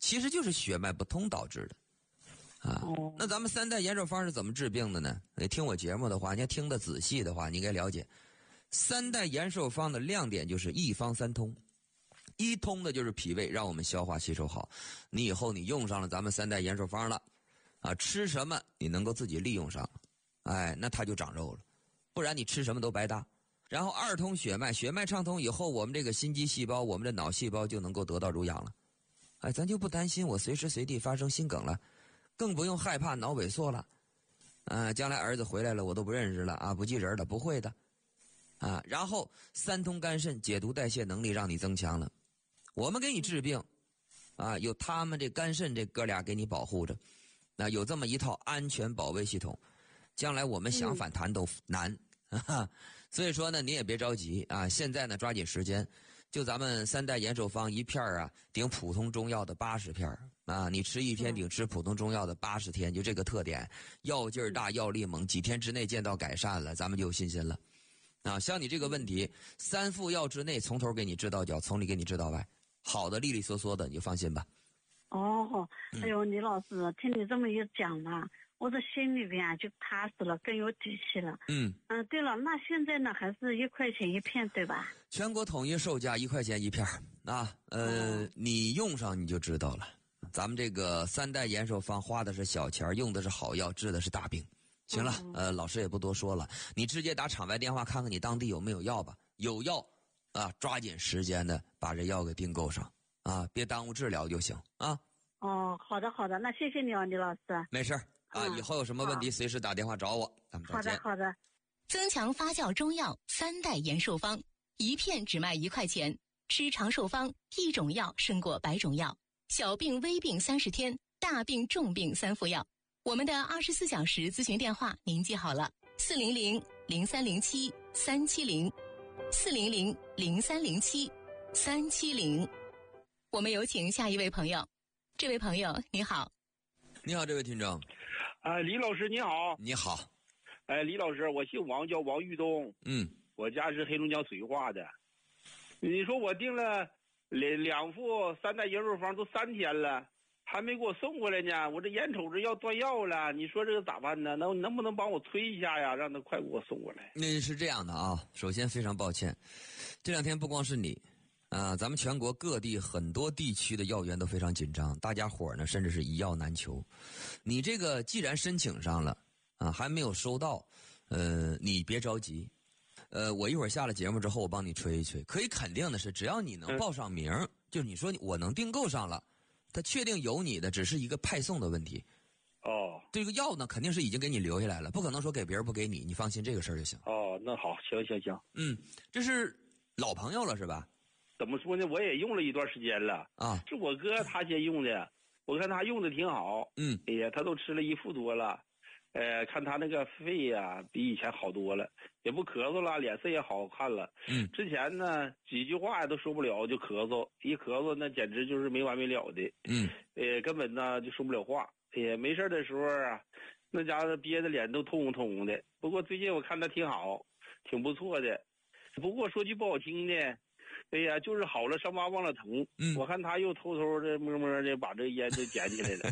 其实就是血脉不通导致的。那咱们三代延寿方是怎么治病的呢？你听我节目的话，你要听得仔细的话，你应该了解，三代延寿方的亮点就是一方三通。一通的就是脾胃，让我们消化吸收好。你以后你用上了咱们三代延寿方了，吃什么你能够自己利用上，那它就长肉了，不然你吃什么都白搭。然后二通血脉，血脉畅通以后，我们这个心肌细胞，我们的脑细胞就能够得到濡养了。咱就不担心我随时随地发生心梗了。更不用害怕脑萎缩了，将来儿子回来了我都不认识了不记人了，不会的，然后三通肝肾，解毒代谢能力让你增强了。我们给你治病，有他们这肝肾这哥俩给你保护着，有这么一套安全保卫系统，将来我们想反弹都难。所以说呢，你也别着急现在呢抓紧时间，就咱们三代延寿方一片顶普通中药的80片你吃一天顶吃普通中药的80天，就这个特点，药劲儿大，药力猛，几天之内见到改善了，咱们就有信心了。像你这个问题，3副药之内从头给你治到脚，从里给你治到外，好的利利索索的，你就放心吧。 哎呦，李老师，听你这么一讲嘛，我这心里边就踏实了，更有底气了。对了，那现在呢还是1块钱1片对吧？ 全国统一售价1块钱1片你用上你就知道了。咱们这个三代延寿方花的是小钱，用的是好药，治的是大病。行了，老师也不多说了，你直接打场外电话看看你当地有没有药吧。有药抓紧时间的把这药给订购上别耽误治疗就行好的，那谢谢你李老师。 没事以后有什么问题随时打电话找我，咱们再见。 好的。 增强发酵中药三代延寿方，一片只卖1块钱，吃长寿方，一种药胜过100种药，小病微病30天，大病重病3副药。我们的24小时咨询电话您记好了，400-0307-370，400-0307-370。我们有请下一位朋友。这位朋友你好。 你好，这位听众。 李老师你好。 你好。 李老师，我姓王，叫王玉东。我家是黑龙江绥化的。你说我订了2副三代延寿方都3天了，还没给我送过来呢，我这眼瞅着要断药了，你说这个咋办呢？能不能帮我催一下呀，让他快给我送过来？ 那是这样的首先非常抱歉，这2天不光是你咱们全国各地很多地区的药源都非常紧张，大家伙呢甚至是一药难求。你这个既然申请上了还没有收到你别着急，我一会儿下了节目之后我帮你催一催。可以肯定的是，只要你能报上名，就是你说我能订购上了，他确定有你的，只是一个派送的问题。这个药呢肯定是已经给你留下来了，不可能说给别人不给你，你放心这个事儿就行。 那好，行。 这是老朋友了是吧？ 怎么说呢，我也用了一段时间了是我哥他先用的，我看他用的挺好。他都吃了1副多了。看他那个肺比以前好多了，也不咳嗽了，脸色也好看了。之前呢几句话都说不了就咳嗽，一咳嗽那简直就是没完没了的。根本呢就说不了话。没事的时候那家伙憋着脸都通红通红的。不过最近我看他挺好，挺不错的。不过说句不好听的，就是好了伤疤忘了疼。我看他又偷偷的摸摸的把这个烟就捡起来了。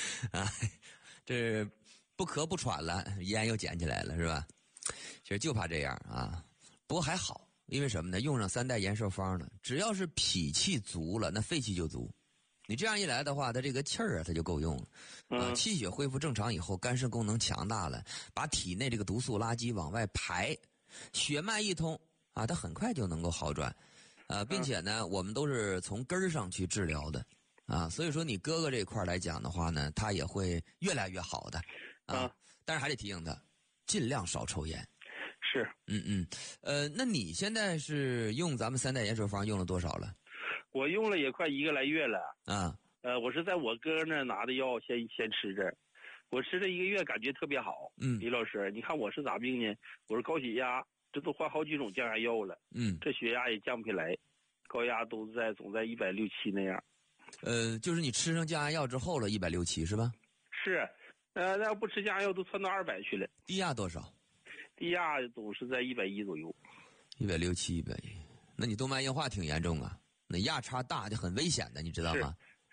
这不咳不喘了，烟又捡起来了是吧？其实就怕这样不过还好，因为什么呢？用上三代延寿方了，只要是脾气足了，那肺气就足。你这样一来的话，它这个气儿它就够用了。气血恢复正常以后，肝肾功能强大了，把体内这个毒素垃圾往外排，血脉一通它很快就能够好转。并且呢，我们都是从根儿上去治疗的所以说你哥哥这一块来讲的话呢，他也会越来越好的但是还得提醒他，尽量少抽烟。 是。 那你现在是用咱们三代延寿方用了多少了？ 我用了也快1个来月了我是在我哥那拿的药先吃着，我吃了1个月感觉特别好。李老师，你看我是咋病呢？我是高血压，这都换好几种降压药了。这血压也降不下来，高压总在160、170那样。 就是你吃上降压药之后了160、170是吧？ 是。那要不吃降压药都窜到200去了。 低压多少？ 低压总是在110左右。 160、110，那你动脉硬化挺严重那压差大就很危险的，你知道吗？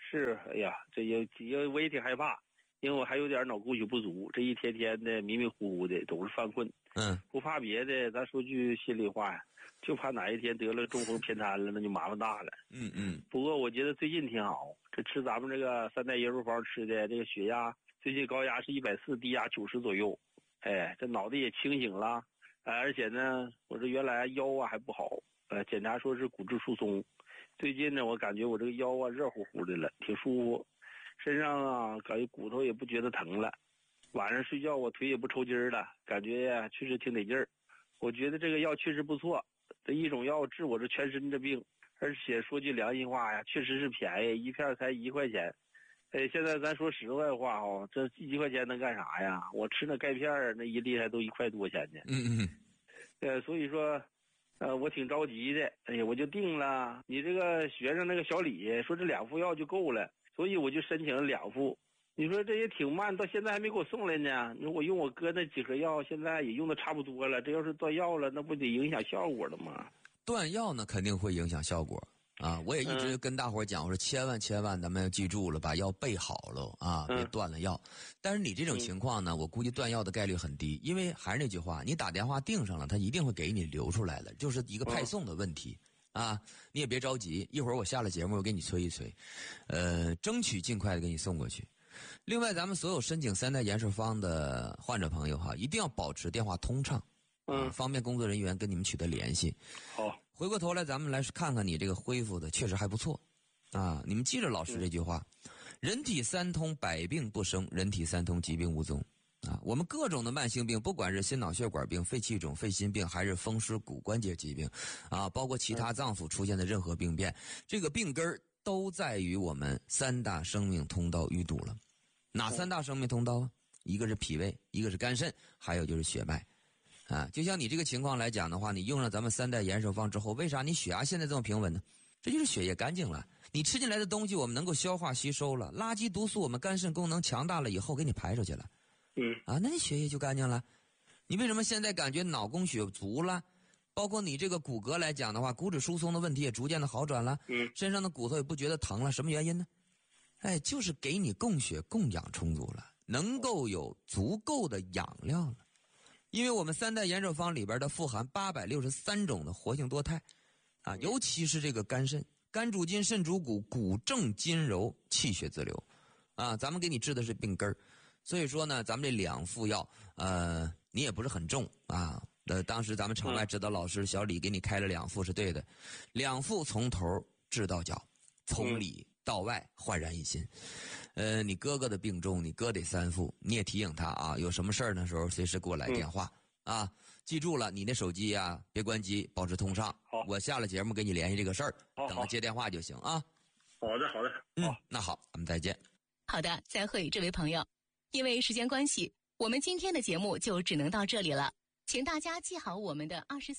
是，哎呀，这也我也挺害怕，因为我还有点脑供血不足，这一天天的迷迷糊糊的，总是犯困。不怕别的，咱说句心里话呀，就怕哪一天得了中风偏瘫了，那就麻烦大了。不过我觉得最近挺好，这吃咱们这个3代椰肉方吃的，这个血压最近高压是140，低压90左右。哎，这脑袋也清醒了，而且呢，我这原来腰啊还不好，检查说是骨质疏松。最近呢，我感觉我这个腰啊热乎乎的了，挺舒服，身上啊感觉骨头也不觉得疼了，晚上睡觉我腿也不抽筋了，感觉呀确实挺得劲儿。我觉得这个药确实不错，这一种药治我这全身的病，而且说句良心话呀，确实是便宜，一片才1块钱。现在咱说实在话哦，这1块钱能干啥呀？我吃那钙片那1粒还都1块多钱呢。所以说，我挺着急的。哎呀，我就定了。你这个学生那个小李说这2副药就够了，所以我就申请了2副。你说这也挺慢，到现在还没给我送来呢。你说我用我哥那几盒药，现在也用的差不多了。这要是断药了，那不得影响效果了吗？ 断药呢，肯定会影响效果。我也一直跟大伙讲，我说千万咱们要记住了，把药备好了啊，别断了药。但是你这种情况呢，我估计断药的概率很低，因为还是那句话，你打电话订上了，他一定会给你留出来的，就是一个派送的问题啊。你也别着急，一会儿我下了节目我给你催一催，争取尽快的给你送过去。另外，咱们所有申请3代延寿方的患者朋友哈，一定要保持电话通畅，方便工作人员跟你们取得联系。 好。 回过头来，咱们来看看你这个恢复的确实还不错，你们记着老师这句话：人体3通，百病不生；人体3通，疾病无踪。我们各种的慢性病，不管是心脑血管病、肺气肿、肺心病，还是风湿骨关节疾病，包括其他脏腑出现的任何病变，这个病根都在于我们3大生命通道淤堵了。哪3大生命通道啊？一个是脾胃，一个是肝肾，还有就是血脉。就像你这个情况来讲的话，你用了咱们3代延寿方之后，为啥你血压现在这么平稳呢？这就是血液干净了，你吃进来的东西我们能够消化吸收了，垃圾毒素我们肝肾功能强大了以后给你排出去了。那你血液就干净了。你为什么现在感觉脑供血足了？包括你这个骨骼来讲的话，骨质疏松的问题也逐渐的好转了，身上的骨头也不觉得疼了，什么原因呢？就是给你供血供氧充足了，能够有足够的养料了。因为我们3代延寿方里边的富含863种的活性多肽，尤其是这个肝肾，肝主筋，肾主骨，骨正筋柔，气血自流，咱们给你治的是病根儿。所以说呢，咱们这2副药，你也不是很重啊。当时咱们场外指导老师小李给你开了2副是对的，2副从头治到脚，从里到外焕然一新。你哥哥的病重，你哥得3副，你也提醒他啊，有什么事儿的时候随时给我来电话啊。记住了，你那手机啊别关机，保持通畅。 好， 我下了节目给你联系这个事儿，等着接电话就行啊。 好的， 那好，咱们再见。 好的，再会这位朋友。因为时间关系，我们今天的节目就只能到这里了，请大家记好我们的24。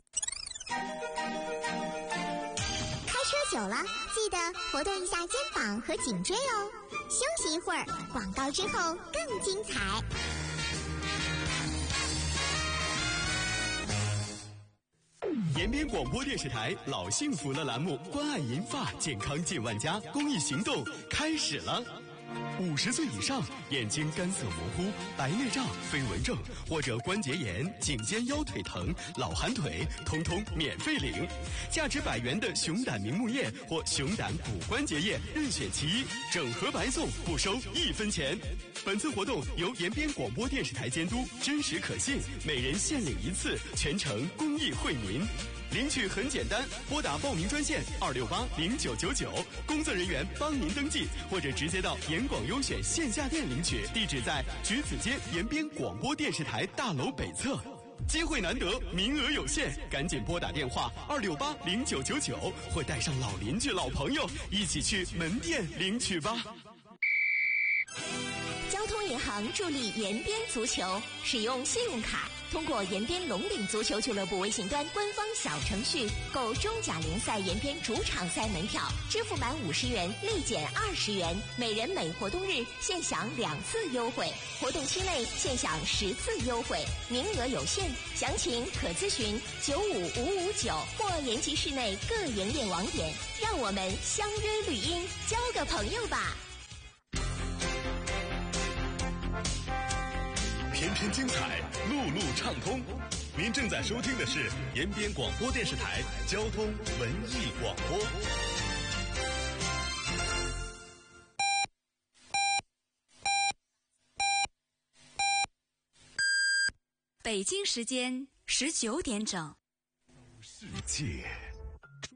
开车久了，记得活动一下肩膀和颈椎哦。休息一会儿，广告之后更精彩。 延边广播电视台老幸福了栏目关爱银发健康近万家公益行动开始了。50岁以上眼睛干涩模糊、白内障、飞蚊症或者关节炎、颈肩腰腿疼、老寒腿，通通免费领。价值100元的熊胆明目液或熊胆骨关节液任选其一，整盒白送，不收1分钱。本次活动由延边广播电视台监督，真实可信，每人限领1次，全程公益惠民。领取很简单，拨打报名专线2680999，工作人员帮您登记，或者直接到延广优选线下店领取，地址在橘子街延边广播电视台大楼北侧。机会难得，名额有限，赶紧拨打电话2680999，或带上老邻居、老朋友一起去门店领取吧。 交通银行助力延边足球，使用信用卡，通过延边龙岭足球俱乐部微信端官方小程序购中甲联赛延边主场赛门票，支付满50元立减20元，每人每活动日限享2次优惠，活动期内限享10次优惠，名额有限，详情可咨询95559或延吉市内各营业网点。让我们相约绿茵，交个朋友吧。 天精彩，路路畅通。您正在收听的是延边广播电视台交通文艺广播。 北京时间19点整。 世界。